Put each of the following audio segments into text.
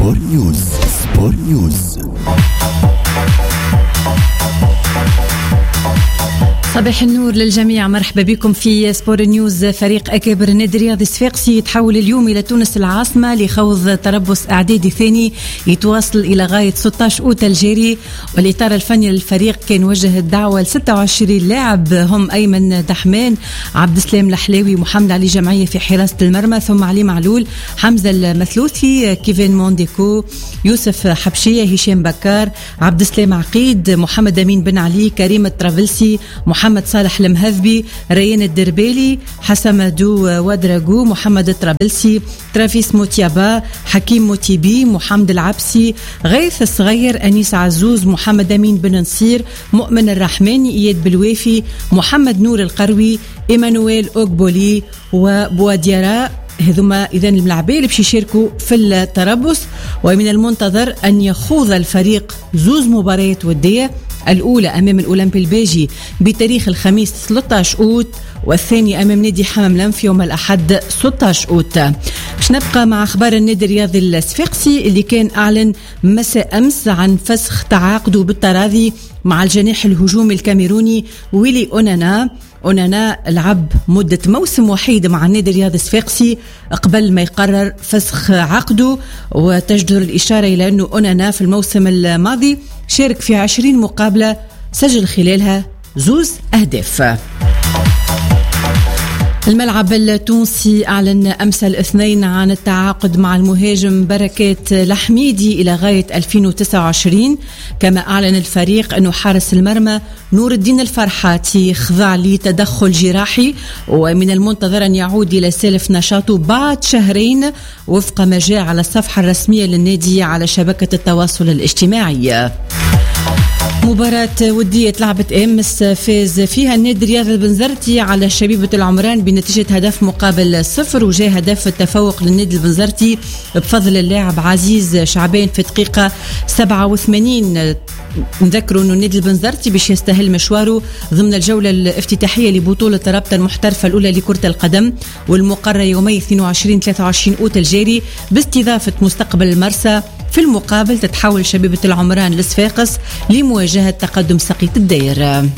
سبور نيوز. صباح النور للجميع، مرحبا بكم في سبور نيوز. فريق أكابر النادي الرياضي الصفاقسي يتحول اليوم إلى تونس العاصمة لخوض تربص إعدادي ثاني يتواصل إلى غاية 16 أوت الجاري. والإطار الفني للفريق كان وجه الدعوة ل 26 لاعب، هم أيمن دحمان، عبد السلام الحلاوي، محمد علي جمعية في حراسة المرمى، ثم علي معلول، حمزة المثلوثي، كيفين مونديكو، يوسف حبشية، هشام بكار، عبد السلام عقيد، محمد أمين بن علي، كريم الترافلسي، محمد صالح المهذبي، ريان الدربالي، حسام دو ودراغو، محمد الترابلسي، ترافيس موتيابا، حكيم موتيبي، محمد العبسي، غيث الصغير، أنيس عزوز، محمد أمين بن نصير، مؤمن الرحمن، إياد بالوافي، محمد نور القروي، إيمانويل أوغبولي وبواديرا. هذوما إذن الملاعبين اللي باش يشاركوا في التربص. ومن المنتظر أن يخوض الفريق زوز مباريات ودية، الأولى أمام الأولمبي الباجي بتاريخ الخميس 13 أوت، والثاني أمام نادي حمام لنف يوم الأحد 16 أوت. باش نبقى مع أخبار النادي الرياضي الصفاقسي اللي كان أعلن مساء أمس عن فسخ تعاقده بالتراضي مع الجناح الهجومي الكاميروني ويلي أونانا لعب مدة موسم وحيد مع النادي الرياضي الصفاقسي قبل ما يقرر فسخ عقده. وتجدر الإشارة إلى أنه أونانا في الموسم الماضي شارك في 20 مقابلة، سجل خلالها 2 أهداف. الملعب التونسي أعلن أمس الاثنين عن التعاقد مع المهاجم بركات الحميدي إلى غاية 2029. كما أعلن الفريق أنه حارس المرمى نور الدين الفرحاتي خضع لتدخل جراحي، ومن المنتظر أن يعود إلى سالف نشاطه بعد شهرين وفق ما جاء على الصفحة الرسمية للنادي على شبكة التواصل الاجتماعي. مباراة ودية لعبت أمس فاز فيها النادي الرياضي البنزرتي على شبيبة العمران بنتيجة هدف مقابل 0، وجاء هدف التفوق للنادي البنزرتي بفضل اللاعب عزيز شعبان في دقيقة 87. نذكروا أنه النادي البنزرتي باش يستهل مشواره ضمن الجولة الافتتاحية لبطولة رابطة المحترفة الأولى لكرة القدم، والمقرر يومي 22-23 أوت الجاري باستضافة مستقبل المرسى. في المقابل تتحول شبيبة العمران لصفاقس لمواجهة تقدم سقيط الدير.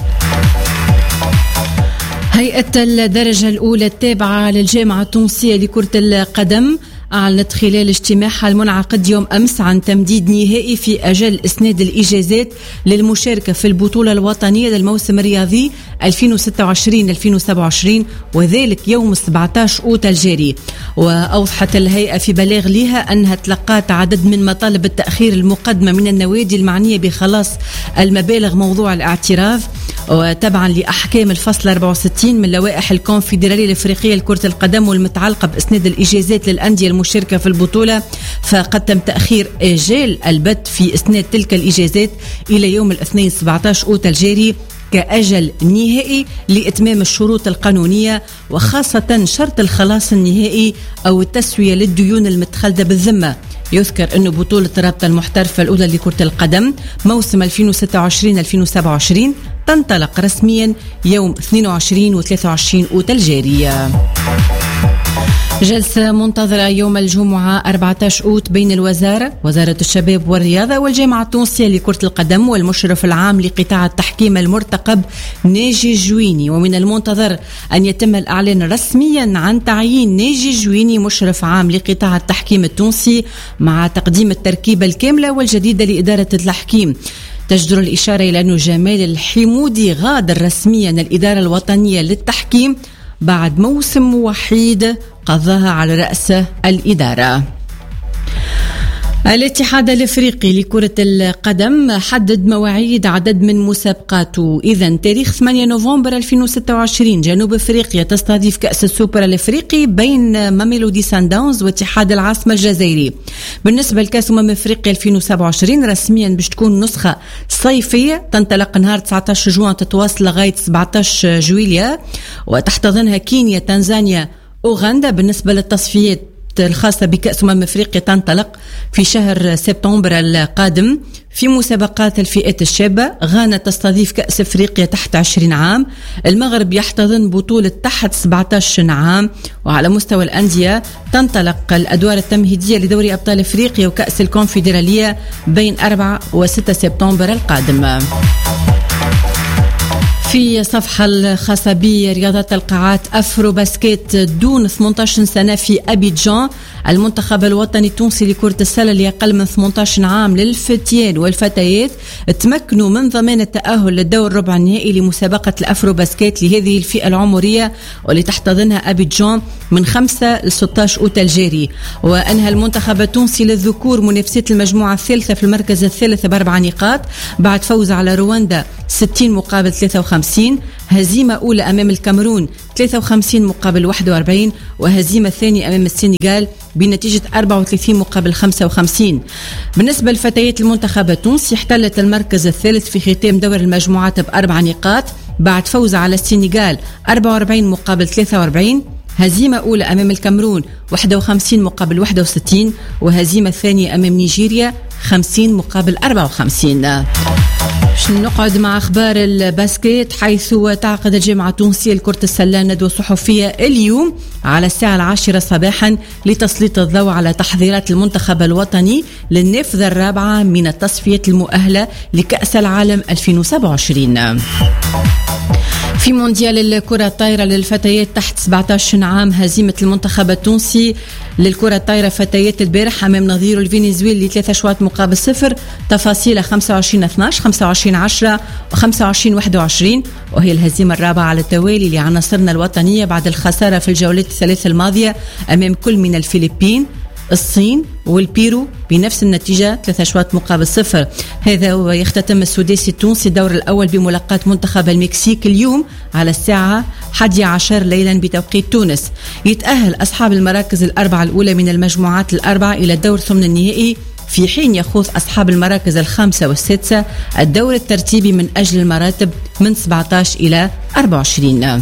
هيئة الدرجة الأولى التابعة للجامعة التونسية لكرة القدم أعلنت خلال اجتماعها المنعقد يوم أمس عن تمديد نهائي في أجل إسناد الإجازات للمشاركة في البطولة الوطنية للموسم الرياضي 2026-2027، وذلك يوم 17 أوت الجاري. وأوضحت الهيئة في بلاغ لها أنها تلقت عدد من مطالب التأخير المقدمة من النوادي المعنية بخلاص المبالغ موضوع الاعتراض، وتبعا لأحكام الفصل 64 من لوائح الكونفدرالية الأفريقية لكرة القدم والمتعلقة بإسناد الإجازات للأندية المشاركة في البطولة. فقد تم تأخير آجال البت في إسناد تلك الإجازات إلى يوم الاثنين 17 أوت الجاري كأجل نهائي لإتمام الشروط القانونية، وخاصة شرط الخلاص النهائي أو التسوية للديون المتخلدة بالذمة. يذكر أن بطولة رابطة المحترفة الأولى لكرة القدم موسم 2026-2027 تنطلق رسميا يوم 22 و23 أوت الجاري. جلسة منتظرة يوم الجمعة 14 أوت بين وزارة الشباب والرياضة والجامعة التونسية لكرة القدم والمشرف العام لقطاع التحكيم المرتقب ناجي الجويني. ومن المنتظر أن يتم الإعلان رسميا عن تعيين ناجي الجويني مشرف عام لقطاع التحكيم التونسي مع تقديم التركيبة الكاملة والجديدة لإدارة التحكيم. تجدر الإشارة إلى أن جمال الحمودي غادر رسميا الإدارة الوطنية للتحكيم بعد موسم وحيد قضاها على رأس الإدارة. الاتحاد الافريقي لكرة القدم حدد مواعيد عدد من مسابقاته. إذن تاريخ 8 نوفمبر 2026 جنوب افريقيا تستضيف كأس السوبر الافريقي بين ماميلودي سانداونز واتحاد العاصمة الجزائري. بالنسبة لكأس افريقيا 2027 رسميا باش تكون نسخة صيفية تنطلق نهار 19 جوان تتواصل لغاية 17 جويليا، وتحتضنها كينيا، تنزانيا، أوغندا. بالنسبة للتصفيات الخاصة بكأس أفريقيا تنطلق في شهر سبتمبر القادم في مسابقات الفئات الشابة. غانا تستضيف كأس أفريقيا تحت 20 عام. المغرب يحتضن بطولة تحت 17 عام. وعلى مستوى الأندية تنطلق الأدوار التمهيدية لدوري أبطال أفريقيا وكأس الكونفدرالية بين 4 و6 سبتمبر القادم. في صفحة الخاصة برياضات القاعات، أفرو باسكيت دون 18 سنة في أبيجان. المنتخب الوطني التونسي لكرة السلة لأقل من 18 عام للفتيان والفتيات تمكنوا من ضمان التأهل للدور ربع النهائي لمسابقة الأفرو باسكيت لهذه الفئة العمرية واللي تحتضنها أبيجان من 5 ل 16 أوت الجاري. وأنهى المنتخب التونسي للذكور منافسات المجموعة الثالثة في المركز الثالث ب4 نقاط بعد فوز على رواندا 60 مقابل 53. هزيمة أولى أمام الكاميرون 53 مقابل 41. وهزيمة ثانية أمام السنغال بنتيجة 34 مقابل 55. بالنسبة للفتيات المنتخب التونسي احتلت المركز الثالث في ختام دور المجموعات ب4 نقاط بعد فوز على السنغال 44 مقابل 43. هزيمة أولى أمام الكاميرون 51 مقابل 61. وهزيمة ثانية أمام نيجيريا 50 مقابل 54. نقعد مع أخبار الباسكيت، حيث تعقد الجامعة التونسية لكرة السلة ندوة صحفية اليوم على الساعة 10 صباحا لتسليط الضوء على تحضيرات المنتخب الوطني للنافذة الرابعة من التصفية المؤهلة لكأس العالم 2027. في مونديال الكرة الطايرة للفتيات تحت 17 عام، هزيمة المنتخب التونسي للكرة الطايرة فتيات البارح أمام نظيره الفنزويلي 3 أشواط مقابل 0. تفاصيل 25-12 25-10 و25-21. وهي الهزيمة الرابعة على التوالي لعناصرنا الوطنية بعد الخسارة في الجولات الثلاث الماضية أمام كل من الفلبين الصين والبيرو بنفس النتيجة 3 أشواط مقابل 0. هذا ويختتم السداسي التونسي الدور الأول بملاقاة منتخب المكسيك اليوم على الساعة 11 ليلا بتوقيت تونس. يتأهل أصحاب المراكز الأربعة الأولى من المجموعات الأربعة إلى الدور ثمن النهائي، في حين يخوض أصحاب المراكز الخامسة والسادسة الدور الترتيبي من أجل المراتب من 17 إلى 24.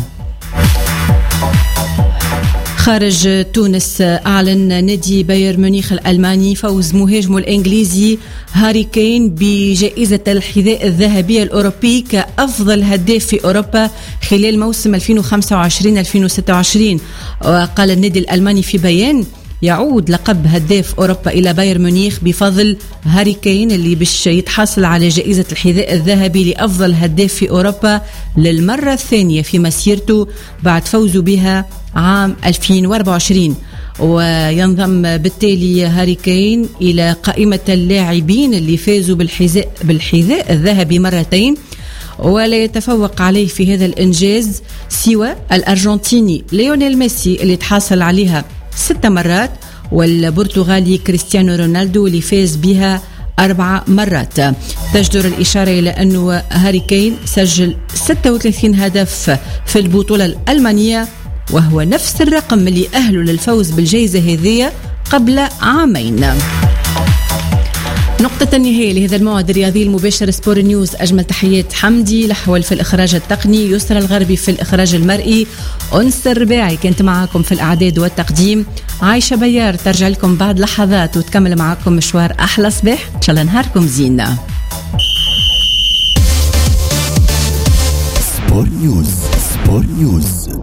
خارج تونس، أعلن نادي بايرن ميونخ الألماني فوز مهاجمه الإنجليزي هاري كين بجائزة الحذاء الذهبية الأوروبي كأفضل هداف في أوروبا خلال موسم 2025-2026. وقال النادي الألماني في بيان: يعود لقب هداف أوروبا إلى بايرن ميونخ بفضل هاري كين اللي باش يتحصل على جائزة الحذاء الذهبي لأفضل هداف في أوروبا للمرة الثانية في مسيرته بعد فوزه بها عام 2024. وينضم بالتالي هاري كين إلى قائمة اللاعبين اللي فازوا بالحذاء الذهبي مرتين، ولا يتفوق عليه في هذا الإنجاز سوى الأرجنتيني ليونيل ميسي اللي تحصل عليها 6 مرات، والبرتغالي كريستيانو رونالدو اللي فاز بها 4 مرات. تجدر الإشارة إلى أنه هاري كين سجل 36 هدف في البطولة الألمانية، وهو نفس الرقم اللي أهله للفوز بالجائزة هذه قبل عامين. نقطة النهاية لهذا الموعد الرياضي المباشر سبور نيوز. أجمل تحيات حمدي لحول في الإخراج التقني، يسرى الغربي في الإخراج المرئي، أنس الرباعي كانت معكم في الإعداد والتقديم، عايشة بيار ترجع لكم بعد لحظات وتكمل معكم مشوار أحلى صباح. إن شاء الله نهاركم زين. سبور نيوز.